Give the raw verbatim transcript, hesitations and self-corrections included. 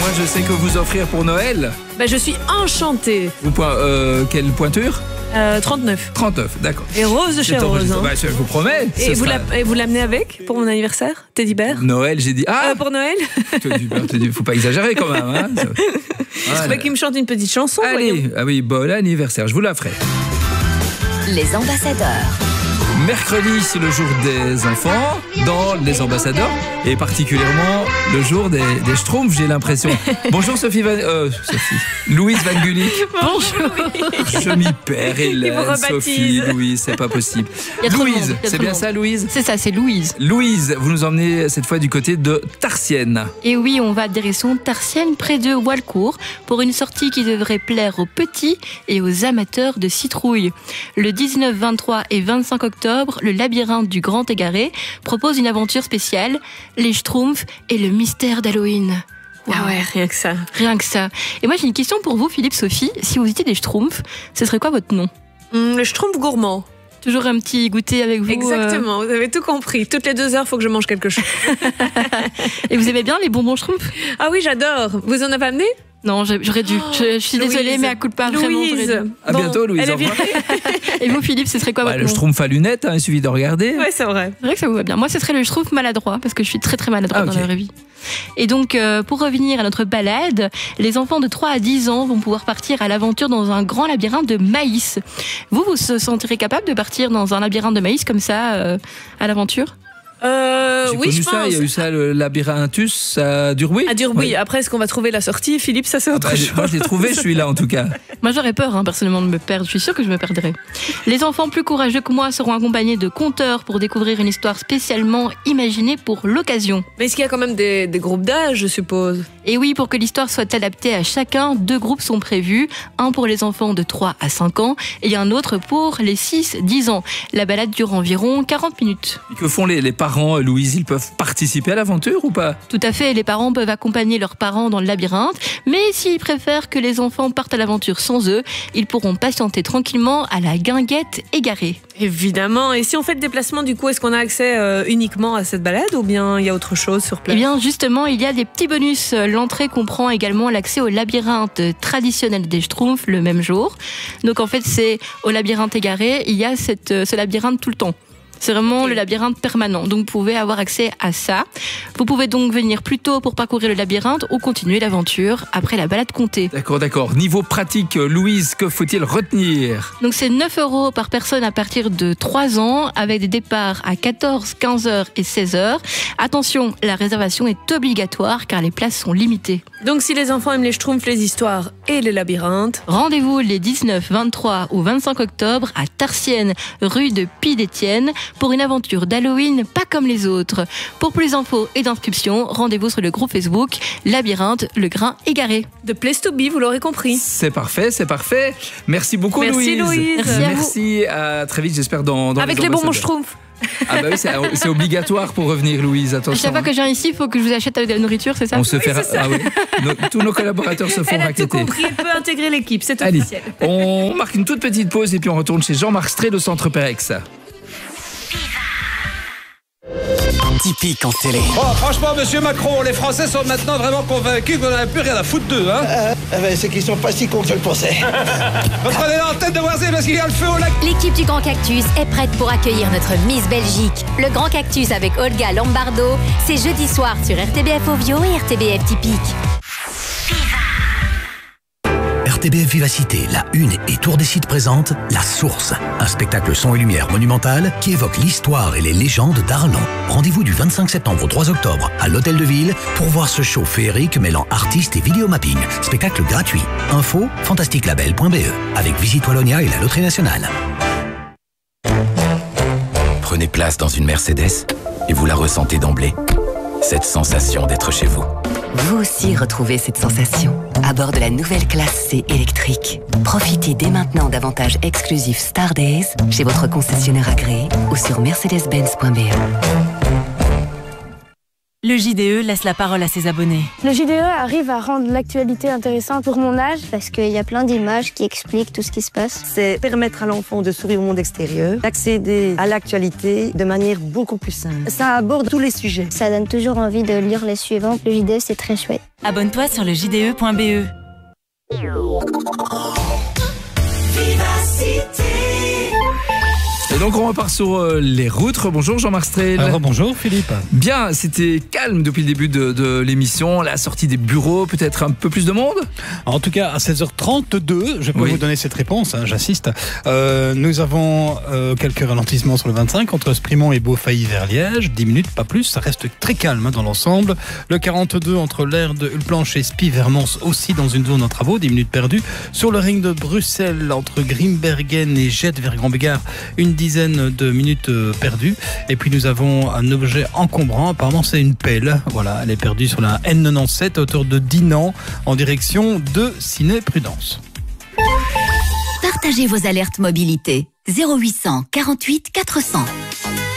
moi je sais que vous offrir pour Noël. Bah, je suis enchantée. Vous, point, euh, quelle pointure? Euh, trente-neuf. trente-neuf, d'accord. Et Rose de chez Rose. Hein. Bah, je vous promets. Et vous, sera... la, et vous l'amenez avec pour mon anniversaire, Teddy Bear? Noël, j'ai dit. Ah euh, pour Noël. Teddy Bear, Teddy... faut pas exagérer quand même. Hein. Je trouvais qu'il me chante une petite chanson. Allez, voyons. ah oui, bon anniversaire, je vous la ferai. Les ambassadeurs. Mercredi, c'est le jour des enfants dans Les Ambassadeurs et particulièrement le jour des, des Schtroumpfs, j'ai l'impression. Bonjour Sophie Van... Euh, Sophie. Louise Van Gulik. Bonjour. Je m'y perds, Hélène, Sophie, Louise, c'est pas possible. Louise, c'est bien ça Louise? C'est ça, c'est Louise. Louise, vous nous emmenez cette fois du côté de Tarsienne. Et oui, on va direction Tarsienne, près de Walcourt, pour une sortie qui devrait plaire aux petits et aux amateurs de citrouilles. Le dix-neuf, vingt-trois et vingt-cinq octobre, le labyrinthe du Grand Égaré propose une aventure spéciale, les Schtroumpfs et le mystère d'Halloween. Wow. Ah ouais, rien que ça. Rien que ça. Et moi j'ai une question pour vous, Philippe, Sophie. Si vous étiez des Schtroumpfs, ce serait quoi votre nom? mmh, Le Schtroumpf gourmand. Toujours un petit goûter avec vous. Exactement, euh... vous avez tout compris. Toutes les deux heures, il faut que je mange quelque chose. Et vous aimez bien les bonbons Schtroumpfs? Ah oui, j'adore. Vous en avez amené? Non, j'aurais dû. Je, je suis Louise. désolée, mais à coup de pas Louise. vraiment. À bon, bientôt, Louise. Au revoir. Et vous, Philippe, ce serait quoi bah, votre le nom? Le Schtroumpf à lunettes, hein, il suffit de regarder. Ouais, c'est vrai. C'est vrai que ça vous va bien. Moi, ce serait le Schtroumpf maladroit, parce que je suis très très maladroite ah, okay. dans la vraie vie. Et donc, euh, pour revenir à notre balade, les enfants de trois à dix ans vont pouvoir partir à l'aventure dans un grand labyrinthe de maïs. Vous, vous se sentirez capable de partir dans un labyrinthe de maïs comme ça, euh, à l'aventure? Euh, J'ai oui, connu je ça, pense. il y a eu ça, le labyrinttus à Durbuy. À Durbuy. Oui. Après, est-ce qu'on va trouver la sortie, Philippe? Ça, c'est autre ah bah, chose. Moi, je l'ai trouvé, celui-là, en tout cas. Moi, j'aurais peur, hein, personnellement, de me perdre. Je suis sûre que je me perdrais. Les enfants plus courageux que moi seront accompagnés de conteurs pour découvrir une histoire spécialement imaginée pour l'occasion. Mais est-ce qu'il y a quand même des, des groupes d'âge, je suppose? Et oui, pour que l'histoire soit adaptée à chacun, deux groupes sont prévus. Un pour les enfants de trois à cinq ans et un autre pour les six à dix ans. La balade dure environ quarante minutes. Et que font les, les parents, Louise? Ils peuvent participer à l'aventure ou pas? Tout à fait, les parents peuvent accompagner leurs parents dans le labyrinthe, mais s'ils préfèrent que les enfants partent à l'aventure sans eux, ils pourront patienter tranquillement à la guinguette égarée. Évidemment, et si on fait le déplacement, du coup, est-ce qu'on a accès euh, uniquement à cette balade ou bien il y a autre chose sur place? Eh bien, justement, il y a des petits bonus. L'entrée comprend également l'accès au labyrinthe traditionnel des Schtroumpfs le même jour. Donc en fait, c'est au labyrinthe égaré, il y a cette, ce labyrinthe tout le temps. C'est vraiment okay. le labyrinthe permanent, donc vous pouvez avoir accès à ça. Vous pouvez donc venir plus tôt pour parcourir le labyrinthe ou continuer l'aventure après la balade comptée. D'accord, d'accord. Niveau pratique, Louise, que faut-il retenir? Donc c'est neuf euros par personne à partir de trois ans, avec des départs à quatorze, quinze heures et seize heures. Attention, la réservation est obligatoire car les places sont limitées. Donc si les enfants aiment les Schtroumpfs, les histoires et les labyrinthes, rendez-vous les dix-neuf, vingt-trois ou vingt-cinq octobre à Tarsienne, rue de Pie-d'Étienne, pour une aventure d'Halloween pas comme les autres. Pour plus d'infos et d'inscriptions, rendez-vous sur le groupe Facebook Labyrinthe Le Grain Égaré. The place to be, vous l'aurez compris. C'est parfait, c'est parfait. Merci beaucoup, Merci, Louise. Louise. Merci, à, Merci à très vite, j'espère, dans, dans Avec les, les bonbons Schtroumpfs. Ah bah oui, c'est, c'est obligatoire pour revenir, Louise, attention. À chaque fois que je viens ici, il faut que je vous achète de la nourriture, c'est ça? On se oui, fait... ra- ah oui. Nos, tous nos collaborateurs se font elle a raqueter. tout compris, elle peut intégrer l'équipe, c'est Allez, officiel. On marque une toute petite pause et puis on retourne chez Jean-Marc Stré, au Centre Pérex. Typique en télé. Oh, franchement, monsieur Macron, les Français sont maintenant vraiment convaincus qu'on n'a plus rien à foutre d'eux, hein. Euh, euh, ben, c'est qu'ils sont pas si cons que je le pensais. Reprenez l'antenne de Voisins parce qu'il y a le feu au lac. L'équipe du Grand Cactus est prête pour accueillir notre Miss Belgique. Le Grand Cactus avec Olga Lombardo, c'est jeudi soir sur R T B F Ovio et R T B F Typique. R T B F Vivacité, la Une et Tour des Sites présente La Source, un spectacle son et lumière monumental qui évoque l'histoire et les légendes d'Arlan. Rendez-vous du vingt-cinq septembre au trois octobre à l'Hôtel de Ville pour voir ce show féerique mêlant artistes et vidéomapping. Spectacle gratuit. Info fantastique label point b e avec Visite Wallonia et la Loterie Nationale. Prenez place dans une Mercedes et vous la ressentez d'emblée. Cette sensation d'être chez vous. Vous aussi retrouvez cette sensation à bord de la nouvelle classe C électrique. Profitez dès maintenant d'avantages exclusifs Star Days chez votre concessionnaire agréé ou sur mercedes benz point b e. Le J D E laisse la parole à ses abonnés. Le J D E arrive à rendre l'actualité intéressante pour mon âge. Parce qu'il y a plein d'images qui expliquent tout ce qui se passe. C'est permettre à l'enfant de s'ouvrir au monde extérieur, d'accéder à l'actualité de manière beaucoup plus simple. Ça aborde tous les sujets. Ça donne toujours envie de lire les suivants. Le J D E, c'est très chouette. Abonne-toi sur le j d e point b e. Et donc on repart sur euh, les routes. Bonjour Jean-Marc Strel. Alors, bonjour Philippe. Bien, c'était calme depuis le début de, de l'émission. La sortie des bureaux, peut-être un peu plus de monde. En tout cas, à seize heures trente-deux, je peux oui. vous donner cette réponse, hein, j'assiste. Euh, nous avons euh, quelques ralentissements sur le vingt-cinq entre Sprimont et Beaufailly vers Liège. dix minutes, pas plus. Ça reste très calme hein, dans l'ensemble. Le quarante-deux entre l'aire de Hulplanche et Spie vers Mons, aussi dans une zone en travaux. dix minutes perdues. Sur le ring de Bruxelles entre Grimbergen et Jette vers Grand-Bégard, une dizaine de minutes perdues. Et puis nous avons un objet encombrant, apparemment c'est une pelle, voilà, elle est perdue sur la N quatre-vingt-dix-sept à hauteur de Dinan en direction de Ciné-Prudence. Partagez vos alertes mobilité zéro huit cent quarante-huit quatre cents.